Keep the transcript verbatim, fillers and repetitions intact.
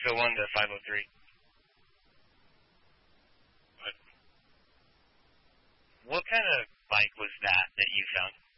oh one to five oh three. What? What kind of bike was that that you found?